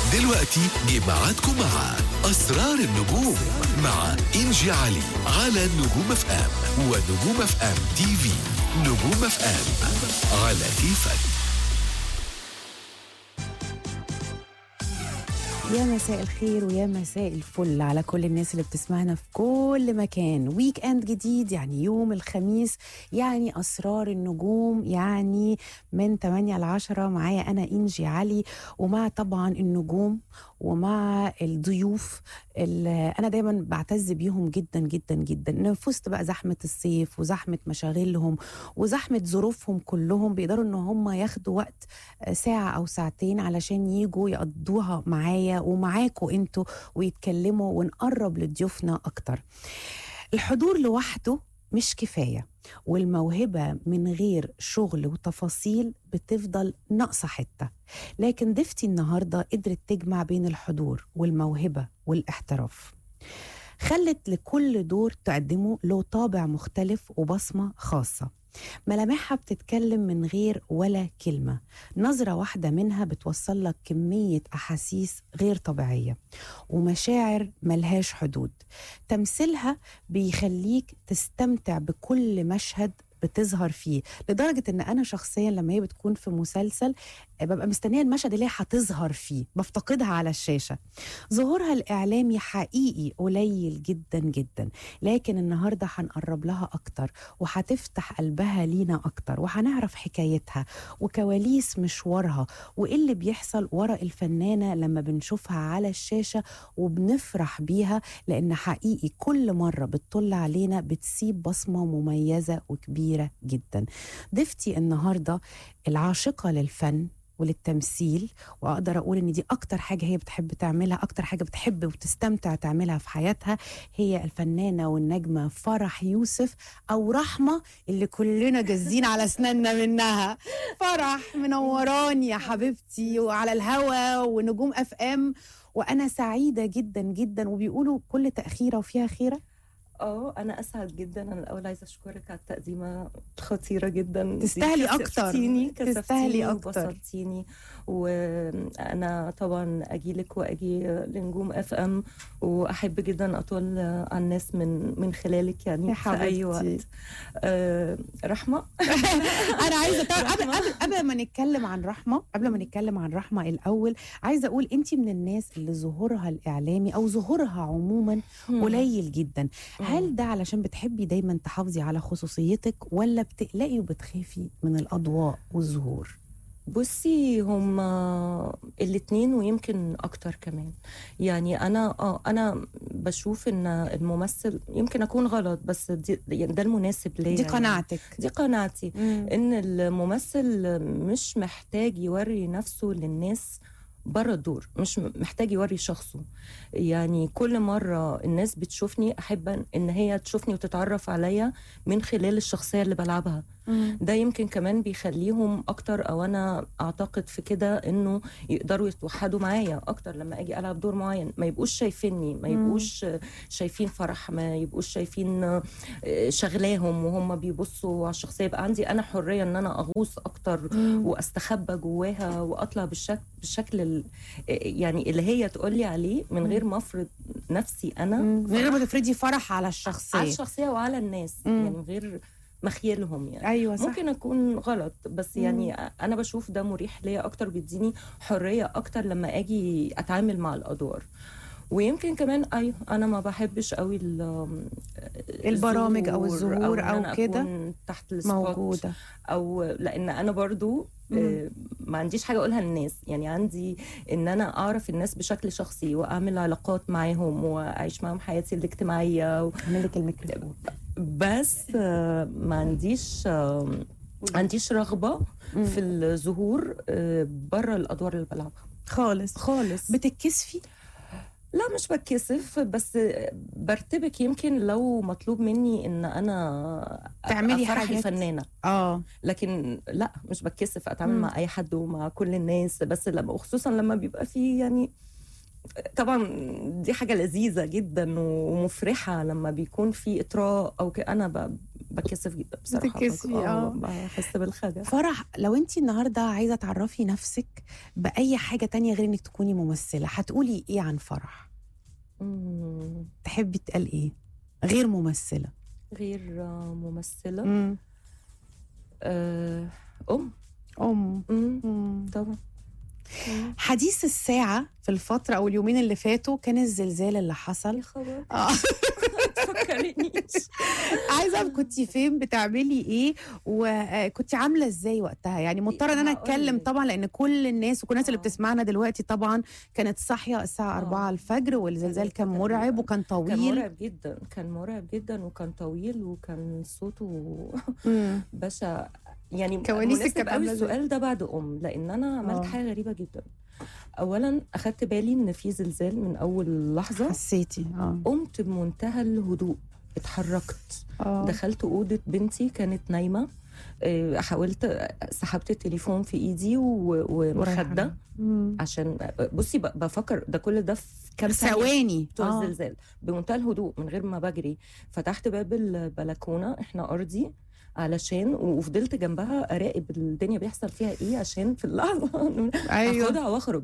دلوقتي جه ميعادكم مع أسرار النجوم مع إنجي علي على نجوم اف ام ونجوم اف ام تي في. نجوم اف ام على كيفك. يا مساء الخير ويا مساء الفل على كل الناس اللي بتسمعنا في كل مكان. ويك اند جديد، يعني يوم الخميس، يعني أسرار النجوم، يعني من 8 ل 10 معايا أنا إنجي علي، ومع طبعا النجوم ومع الضيوف اللي أنا دايما بعتز بيهم جدا جدا جدا. في وسط بقى زحمة الصيف وزحمة مشاغلهم وزحمة ظروفهم، كلهم بيقدروا إن هم ياخدوا وقت ساعة أو ساعتين علشان يجوا يقضوها معايا ومعاكوا انتوا ويتكلموا ونقرب لضيوفنا أكتر. الحضور لوحده مش كفاية، والموهبة من غير شغل وتفاصيل بتفضل ناقصة حتة. لكن ضيفتي النهاردة قدرت تجمع بين الحضور والموهبة والاحتراف، خلت لكل دور تقدمه له طابع مختلف وبصمة خاصة. ملامحها بتتكلم من غير ولا كلمة، نظرة واحدة منها بتوصل لك كمية أحاسيس غير طبيعية ومشاعر ملهاش حدود. تمثيلها بيخليك تستمتع بكل مشهد بتظهر فيه، لدرجة ان انا شخصيا لما هي بتكون في مسلسل ببقى مستنية المشهد اللي هي هتظهر فيه، بفتقدها على الشاشة. ظهورها الإعلامي حقيقي قليل جدا جدا، لكن النهاردة هنقرب لها أكتر وهتفتح قلبها لينا أكتر، وهنعرف حكايتها وكواليس مشوارها وإيه اللي بيحصل ورا الفنانة لما بنشوفها على الشاشة وبنفرح بيها، لأن حقيقي كل مرة بتطل علينا بتسيب بصمة مميزة وكبيرة جدا. ضيفتي النهاردة العاشقة للفن وللتمثيل، وأقدر أقول إن دي أكتر حاجة هي بتحب تعملها، أكتر حاجة بتحب وتستمتع تعملها في حياتها، هي الفنانة والنجمة فرح يوسف، أو رحمة اللي كلنا جازين على أسناننا منها. فرح منوراني يا حبيبتي، وعلى الهوا ونجوم اف ام، وأنا سعيدة جدا جدا، وبيقولوا كل تأخيرة وفيها خيرة. انا اسعد جدا. انا الاول عايزه اشكرك على التقديمه خطيره جدا، تستاهلي اكتر، تستاهلي اكتر، وبسطتيني. وانا طبعا اجيلك واجي لنجوم اف ام، واحب جدا اطول على الناس من خلالك، يعني في اي وقت. رحمه انا عايزه قبل ما نتكلم عن رحمه الاول عايزه اقول انت من الناس اللي ظهورها الاعلامي او ظهورها عموما قليل جدا. هل ده علشان بتحبي دايما تحافظي على خصوصيتك، ولا بتقلقي وبتخافي من الأضواء والظهور؟ بصي، هما الاتنين ويمكن اكتر كمان. يعني انا بشوف ان الممثل، يمكن اكون غلط بس يعني ده المناسب ليا. دي قناعتك؟ يعني دي قناعتي. ان الممثل مش محتاج يوري نفسه للناس بره الدور، مش محتاج يوري شخصه. يعني كل مرة الناس بتشوفني أحب إن هي تشوفني وتتعرف عليا من خلال الشخصية اللي بلعبها. ده يمكن كمان بيخليهم أكتر، أو أنا أعتقد في كده، إنه يقدروا يتوحدوا معايا أكتر لما أجي ألعب دور معين. ما يبقوش شايفيني، ما يبقوش شايفين فرح، ما يبقوش شايفين شغلاهم وهم بيبصوا على الشخصية. يبقى عندي أنا حرية إن أنا أغوص أكتر وأستخبى جواها وأطلع بالشكل يعني اللي هي تقولي عليه، من غير ما أفرض نفسي أنا، من غير ما تفرضي فرح على الشخصية وعلى الناس. يعني من غير مخيلهم. يعني أيوة صح. ممكن أكون غلط، بس يعني أنا بشوف ده مريح ليا أكتر، بيديني حرية أكتر لما أجي أتعامل مع الأدوار. ويمكن كمان أنا ما بحبش قوي البرامج أو الظهور أو كده تحت السبوت موجودة، أو لأن أنا برضو ما عنديش حاجة أقولها للناس. يعني عندي إن أنا أعرف الناس بشكل شخصي وأعمل علاقات معاهم وأعيش معهم حياتي الاجتماعية أعمل لك الميكروفون. بس ما عنديش رغبة في الظهور بره الأدوار اللي بلعبها خالص. بتتكسفي؟ لا، مش بتكسف، بس برتبك يمكن لو مطلوب مني ان انا تعملي حاجة الفنانة. لكن لا، مش بتكسف اتعامل مع اي حد ومع كل الناس. بس خصوصا لما بيبقى فيه، يعني طبعا دي حاجة لذيذة جدا ومفرحة لما بيكون في إطراء أو أنا بكسف جدا بصراحه. بتتكسفي، بحس بالخجل. فرح، لو انت النهارده عايزه تعرفي نفسك باي حاجه تانية غير انك تكوني ممثله، هتقولي ايه عن فرح؟ تحبي تقال ايه غير ممثله؟ غير ممثله. مم. ام. طبعا. حديث الساعة في الفترة أو اليومين اللي فاتوا كان الزلزال اللي حصل. يا خبر. تفكرينيش. عايزة أعرف كنتي فين، بتعملي إيه، وكنتي عاملة إزاي وقتها؟ يعني مضطرة إن أنا أتكلم طبعا لأن كل الناس وكل الناس اللي بتسمعنا دلوقتي طبعا كانت صاحية الساعة 4 الفجر، والزلزال كان مرعب وكان طويل. كان مرعب جدا وكان طويل وكان صوته بشع. يعني كواليسك كانت قوي السؤال ده بعد لان انا عملت حاجه غريبه جدا. اولا اخدت بالي ان في زلزال من اول لحظه. حسيتي؟ قمت بمنتهى الهدوء، اتحركت. دخلت اوضه بنتي كانت نايمه، حاولت سحبت التليفون في ايدي ومخده عشان بصي بفكر ده كل ده في كام ثواني بتوع الزلزال بمنتهى الهدوء من غير ما بجري. فتحت باب البلكونه، احنا ارضي، علشان وفضلت جنبها اراقب الدنيا بيحصل فيها ايه عشان في اللحظه اخدها واخرج.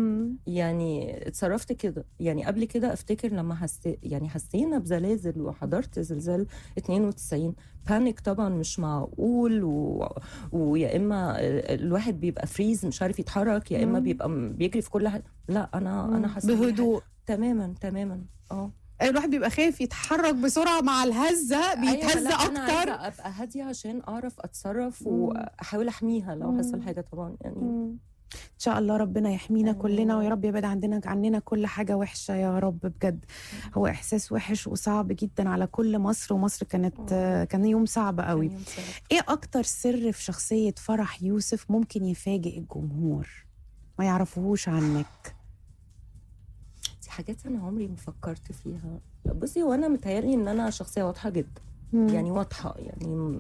يعني اتصرفت كده. يعني قبل كده افتكر لما حسينا بزلازل وحضرت زلزال 92 بانيك طبعا مش معقول، ويا اما الواحد بيبقى فريز مش عارف يتحرك، يا اما بيبقى بيجري في كل حاجه. لا انا حسيت بهدوء تماما. الواحد بيبقى خايف يتحرك بسرعه مع الهزه، بيتهز اكتر. انا عايزه ابقى هاديه عشان اعرف اتصرف واحاول احميها لو حصل حاجه طبعا. يعني ان شاء الله ربنا يحمينا كلنا، ويا رب يبعد عننا كل حاجه وحشه يا رب. بجد هو احساس وحش وصعب جدا على كل مصر، ومصر كان يوم صعب قوي. ايه اكتر سر في شخصيه فرح يوسف ممكن يفاجئ الجمهور ما يعرفوهوش عنك؟ حاجات انا عمري ما فكرت فيها. بصي هو انا متهيألي ان انا شخصيه واضحه جدا. يعني واضحه يعني،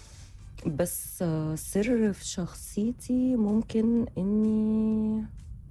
بس سر في شخصيتي ممكن اني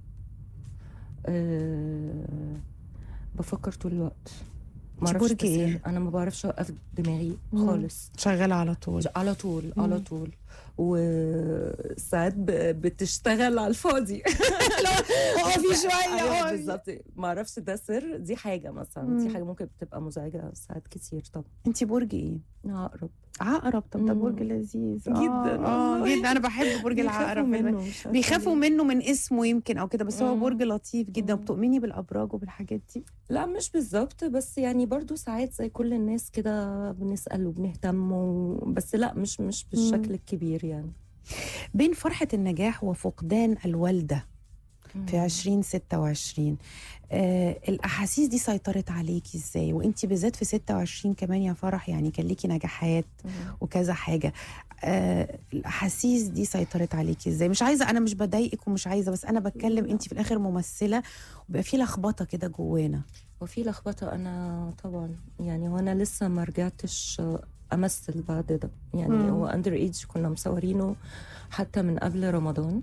بفكر طول الوقت. ما اعرفش إيه؟ انا ما بعرفش اوقف دماغي خالص. شغاله على طول. وساعات بتشتغل على الفاضي. اقفي شويه. بالظبط. ما اعرفش ده سر. دي حاجه مثلا، دي حاجه ممكن بتبقى مزعجه ساعات كتير. طبعا. انت برج ايه؟ عقرب. طب ده برج لذيذ جدا. جدا. انا بحب برج العقرب. بيخافوا منه من اسمه يمكن او كده، بس هو برج لطيف جدا. بتؤمني بالابراج وبالحاجات دي؟ لا مش بالظبط، بس يعني برضو ساعات زي كل الناس كده بنسأل وبنهتم بس لا مش بالشكل الكبير. يعني بين فرحة النجاح وفقدان الوالدة في 2026 الأحاسيس دي سيطرت عليكي ازاي؟ وانتي بالذات في 26 كمان يا فرح، يعني كان ليكي نجاحات وكذا حاجة. الأحاسيس دي سيطرت عليكي ازاي؟ مش عايزة، أنا مش بضايقك ومش عايزة، بس أنا بتكلم انتي في الآخر ممثلة وبقى في لخبطة كده جوانا. وفي لخبطة أنا طبعا. يعني وأنا لسه ما رجعتش أمثل بعد ده. يعني هو أندر إيج كنا مصورينه حتى من قبل رمضان،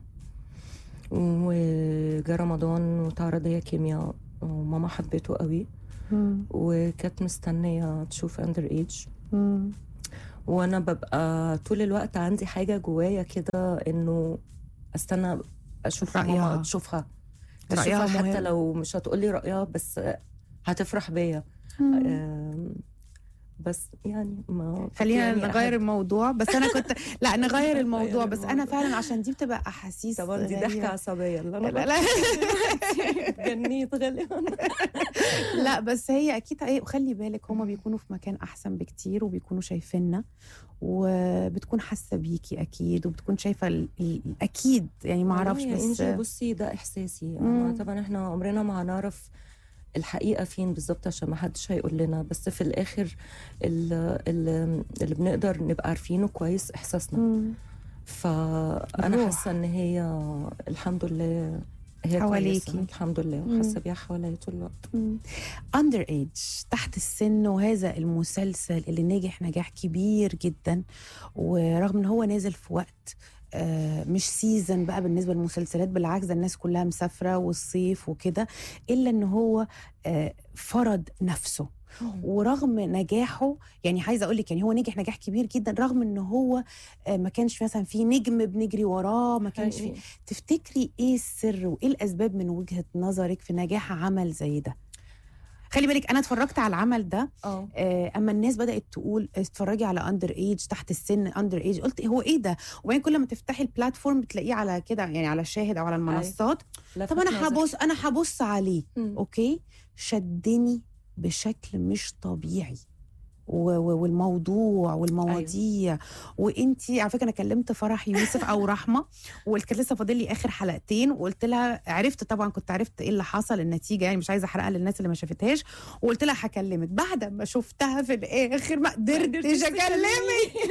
وجا رمضان وتعرض هي كيمياء وماما حبيته قوي وكانت مستنية تشوف أندر إيج. وأنا ببقى طول الوقت عندي حاجة جوايا كده إنه أستنى أشوف ماما تشوفها حتى لو مش هتقولي رأيها بس هتفرح بيا. بس يعني ما خلينا يعني نغير الموضوع. بس انا كنت لا نغير الموضوع. بس انا فعلا عشان دي بتبقى احاسيس طبعا. دي ضحكه عصبيه. لا جنيت غالبا. لا بس هي اكيد وخلي بالك هما بيكونوا في مكان احسن بكتير وبيكونوا شايفيننا وبتكون حاسه بيكي اكيد وبتكون شايفه اكيد. يعني ما اعرفش بس بصي ده احساسي. طبعا احنا عمرنا ما هنعرف الحقيقة فين بالظبط عشان ما حدش هيقول لنا، بس في الآخر اللي بنقدر نبقى عارفينه كويس إحساسنا. فأنا حاسة إن هي الحمد لله هي حواليكي كويسة الحمد لله، وحاسة بيها حواليا طول الوقت. أندر إيج تحت السن، وهذا المسلسل اللي نجح نجاح كبير جدا، ورغم إن هو نازل في وقت مش سيزن بقى بالنسبة للمسلسلات، بالعكس ده الناس كلها مسافرة والصيف وكده، إلا إن هو فرض نفسه ورغم نجاحه يعني عايزه اقول لك يعني هو نجح نجاح كبير جدا رغم ان هو ما كانش مثلا في نجم بنجري وراه، ما كانش في. تفتكري ايه السر وايه الاسباب من وجهة نظرك في نجاح عمل زي ده؟ خلي بالك انا اتفرجت على العمل ده اما الناس بدات تقول اتفرجي على اندر ايج، تحت السن، اندر ايج، قلت هو ايه ده؟ وبعدين كل ما تفتحي البلاتفورم بتلاقيه على كده يعني على شاهد او على المنصات. طب انا هبص عليه. اوكي، شدني بشكل مش طبيعي والموضوع والمواضيع. أيوة. وانتي على فكره انا كلمت فرح يوسف او رحمه وكانت لسه فاضل لي اخر حلقتين وقلت لها عرفت طبعا كنت عرفت ايه اللي حصل النتيجه يعني مش عايزه احرقها للناس اللي ما شافتهاش، وقلت لها هكلمك. بعد ما شفتها في الاخر ما قدرتش اكلمك.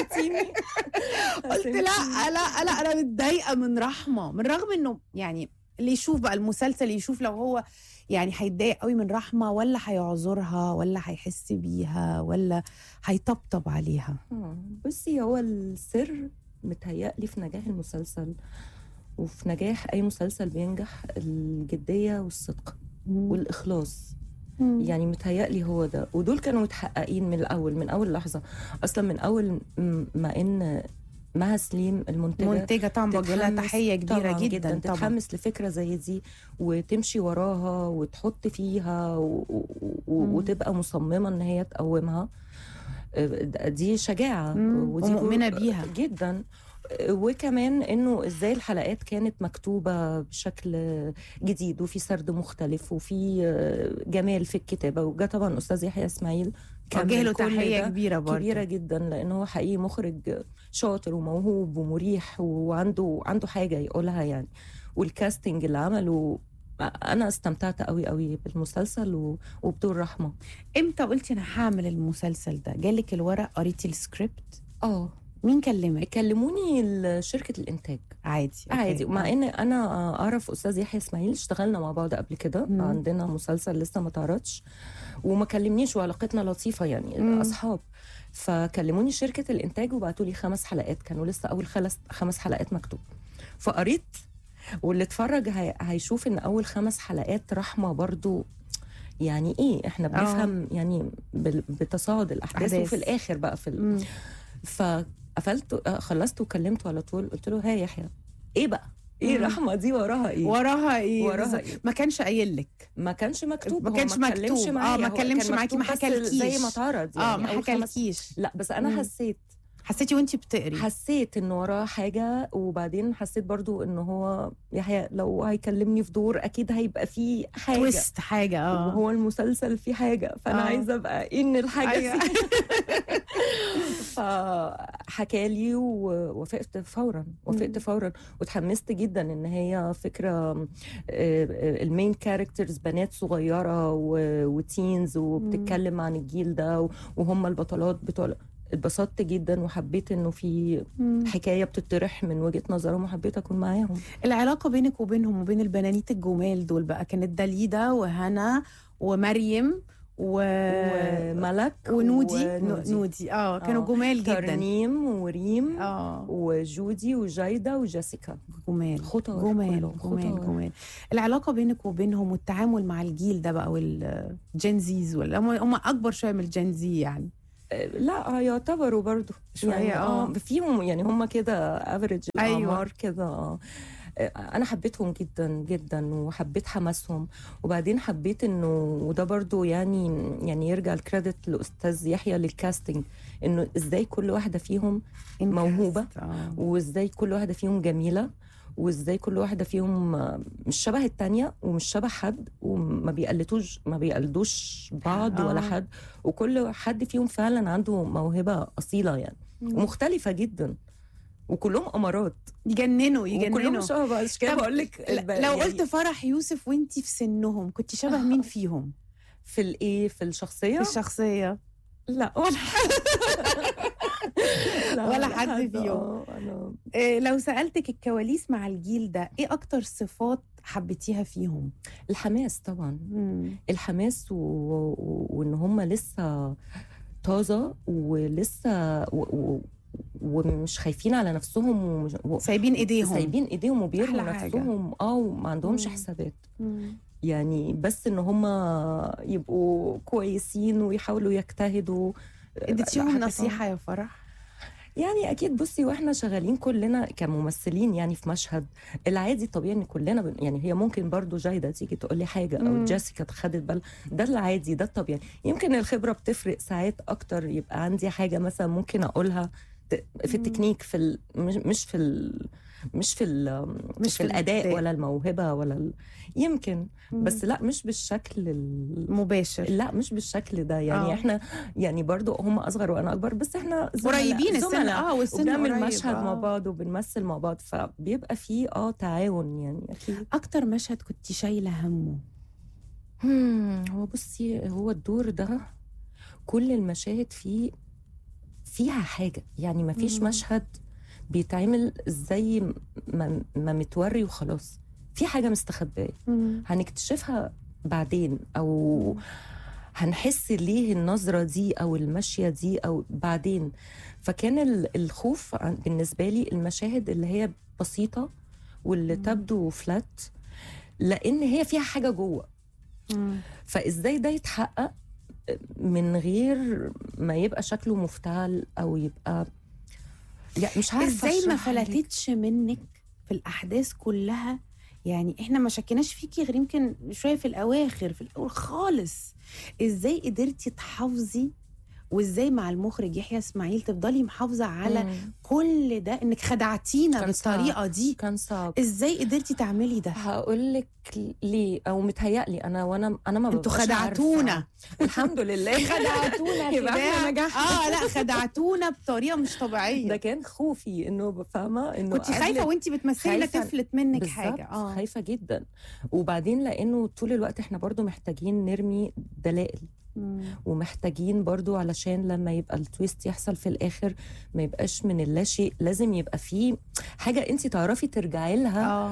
قلت لا انا متضايقه من رحمه، من رغم انه يعني اللي يشوف بقى المسلسل يشوف لو هو يعني هيتضايق قوي من رحمه ولا هيعذرها ولا هيحس بيها ولا هيطبطب عليها. بصي، هو السر متهيألي في نجاح المسلسل وفي نجاح اي مسلسل بينجح الجديه والصدق والاخلاص. يعني متهيألي هو ده، ودول كانوا متحققين من اول لحظه اصلا، من اول ما ان مها سليم المنتجة طبعا بوجه لها تحية كبيرة جدا طبعا. تتحمس لفكرة زي دي وتمشي وراها وتحط فيها وتبقى مصممة ان هي تقومها، دي شجاعة ودي مؤمنة بيها جدا. وكمان انه ازاي الحلقات كانت مكتوبة بشكل جديد وفي سرد مختلف وفي جمال في الكتابة. وجا طبعا أستاذ يحيى إسماعيل وجه له تحية كبيرة برضه، كبيرة جدا، لأنه هو حقيقي مخرج شاطر وموهوب ومريح وعنده حاجة يقولها يعني. والكاستنج اللي عمله أنا استمتعت قوي بالمسلسل وبدور رحمة. إمتى قلتي أنا هعمل المسلسل ده؟ جالك الورق، قريتي السكريبت؟ مين كلمك؟ كلموني شركة الإنتاج. عادي. مع إن أنا أعرف أستاذ يحيى إسماعيل، اشتغلنا مع بعض قبل كده، عندنا مسلسل لسه ما تعرضش وما كلمنيش وعلاقتنا لطيفة يعني أصحاب. فكلموني شركة الإنتاج وبعتوا لي 5 حلقات، كانوا لسه أول 5 حلقات مكتوب. فقريت، واللي اتفرج هيشوف إن أول 5 حلقات رحمة برضو يعني إيه، إحنا بنفهم يعني بتصاعد الأحداث وفي الآخر بقى في فقفلت خلصت وكلمته على طول، قلت له ها يحيى ايه بقى ايه رحمه دي وراها ايه ما كانش قايل لك، ما كانش مكتوب، ما كانش مكتوب ما كلمش معاكي، ما حكالكيش زي ما اتعرض يعني ما حكالكيش. لا بس انا حسيتي وانتي بتقري، حسيت انه وراه حاجه. وبعدين حسيت برضو انه هو يحيى لو هيكلمني في دور اكيد هيبقى فيه حاجه تويست حاجه وهو المسلسل فيه حاجه، فانا عايزه ابقى ان الحاجه فيه. فحكالي ووافقت فورا وتحمست جدا ان هي فكره المين كاركترز بنات صغيره وتينز وبتتكلم عن الجيل ده وهم البطلات بتوع. اتبسطت جدا وحبيت انه في حكايه بتطرح من وجهه نظرهم وحبيت اكون معاهم. العلاقه بينك وبينهم وبين البنانيت الجمال دول بقى كانت داليدا وهنا ومريم وملك ونودي كانوا جمال جدا. ترنيم وريم وجودي وجايدة وجيسيكا، جمال خطر جمال. العلاقة بينك وبينهم والتعامل مع الجيل ده بقى والجنزيز، ولا هم أكبر شوية من الجنزي يعني؟ لا يعتبروا برضو شوية يعني فيهم يعني هم كده افريج الأعمار كده. أنا حبيتهم جدا جدا وحبيت حماسهم. وبعدين حبيت إنه وده برضو يعني يرجع الكريدت لأستاذ يحيى للكاستنج، إنه إزاي كل واحدة فيهم موهوبة وإزاي كل واحدة فيهم جميلة وإزاي كل واحدة فيهم مش شبه التانية ومش شبه حد وما بيقلدوش بعض ولا حد، وكل حد فيهم فعلا عنده موهبة أصيلة يعني ومختلفة جدا وكلهم امارات يجننوا وكلهم شبه بعض. كده بقول لك لو يعني قلت فرح يوسف وانتي في سنهم كنت شبه مين فيهم؟ في الايه؟ في الشخصيه لا ولا حد فيهم. لو سألتك الكواليس مع الجيل ده ايه اكتر صفات حبيتيها فيهم؟ الحماس طبعا. الحماس وان هم لسه طازه ولسه ومش خايفين على نفسهم سايبين ايديهم وبيرموا نفسهم وما عندهمش حسابات. يعني بس ان هم يبقوا كويسين ويحاولوا يجتهدوا. اديتيهم نصيحة يا فرح؟ يعني اكيد بصي، واحنا شغالين كلنا كممثلين يعني في مشهد، العادي الطبيعي ان كلنا يعني هي ممكن برضو جايده تيجي تقول لي حاجه او جيسيكا خدت بال، ده العادي ده الطبيعي. يمكن الخبره بتفرق ساعات اكتر، يبقى عندي حاجه مثلا ممكن اقولها في التكنيك، في مش في الاداء ولا الموهبه ولا يمكن، بس لا مش بالشكل مباشر، لا مش بالشكل ده يعني. احنا يعني برضو هم اصغر وانا اكبر، بس احنا قريبين السن والسن وبنعمل مشهد مع بعض وبنمثل مع بعض، فبيبقى فيه تعاون يعني اكيد. اكتر مشهد كنت شايله همه؟ هو بصي، هو الدور ده كل المشاهد فيها حاجه يعني، ما فيش مشهد بيتعمل زي ما متوري وخلاص، في حاجة مستخبية هنكتشفها بعدين، أو هنحس ليه النظرة دي أو المشية دي أو بعدين. فكان الخوف بالنسبة لي المشاهد اللي هي بسيطة واللي تبدو فلات، لأن هي فيها حاجة جوه. فإزاي ده يتحقق من غير ما يبقى شكله مفتعل أو يبقى يعني مش عارفة ازاي ما فلتتش منك في الأحداث كلها؟ يعني احنا ما شكناش فيكي غير يمكن شوية في الأواخر، في الأول خالص. ازاي قدرتي تحافظي، وازاي مع المخرج يحيى اسماعيل تفضلي محافظة على كل ده، انك خدعتينا بالطريقة دي؟ كان صعب. ازاي قدرتي تعملي ده؟ هقولك ليه، او متهيألي انا ما انتوا خدعتونا. الحمد لله خدعتونا لا خدعتونا بطريقه مش طبيعيه. ده كان خوفي، انه فاهمه انه كنت خايفه وانتي بتمثلي لا تفلت منك حاجه. خايفه جدا. وبعدين لانه طول الوقت احنا برضو محتاجين نرمي دلائل، ومحتاجين برضو علشان لما يبقى التويست يحصل في الآخر ما يبقاش من اللاشيء، لازم يبقى فيه حاجة انتي تعرفي ترجعي لها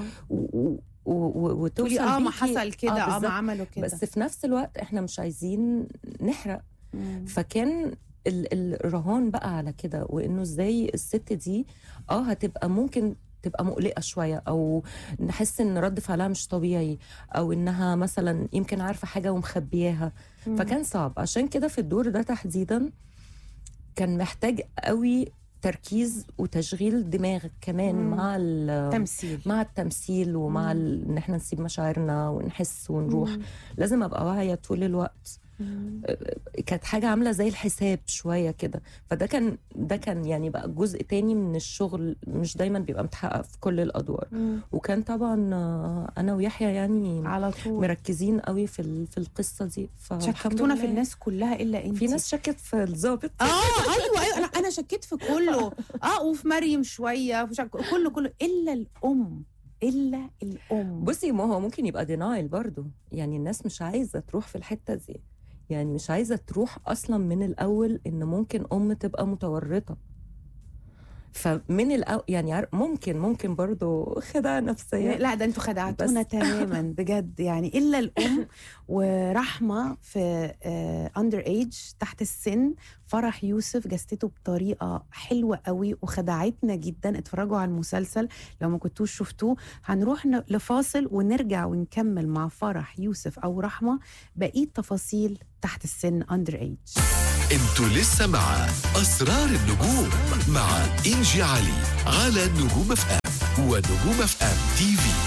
وتوصل ما حصل كده ما عملوا كده. بس في نفس الوقت احنا مش عايزين نحرق. فكان الرهان بقى على كده، وانه ازاي الست دي هتبقى ممكن تبقى مقلقة شوية، أو نحس إن رد فعلها مش طبيعي، أو إنها مثلا يمكن عارفة حاجة ومخبياها. فكان صعب. عشان كده في الدور ده تحديدا كان محتاج قوي تركيز وتشغيل دماغ كمان مع التمثيل ومع إن احنا نسيب مشاعرنا ونحس ونروح. لازم أبقى واعية طول الوقت. كانت حاجة عاملة زي الحساب شوية كده. فده كان يعني بقى جزء تاني من الشغل، مش دايما بيبقى متحقق في كل الأدوار. وكان طبعا أنا ويحيى يعني على طول مركزين قوي في القصة دي. شككتونا في الناس كلها إلا أنت. في ناس شكت في الضابط. أيوة أنا شكيت في كله. وفي مريم شوية، كله إلا الأم. بصي، ما هو ممكن يبقى دينايل برضو، يعني الناس مش عايزة تروح في الحتة دي، يعني مش عايزة تروح أصلا من الأول إن ممكن أم تبقى متورطة. فمن الأول يعني ممكن برضو خداع نفسية. لا ده انتوا خدعتونا تماما بجد يعني. إلا الأم ورحمة في أندر إيج، تحت السن، فرح يوسف جسدته بطريقة حلوة قوي وخدعتنا جدا. اتفرجوا على المسلسل لو ما كنتوش شفتوه. هنروح لفاصل ونرجع ونكمل مع فرح يوسف أو رحمة بقية تفاصيل تحت السن أندر إيج. انتوا لسه مع أسرار النجوم مع إنجي علي على نجوم اف ام ونجوم اف ام تي في.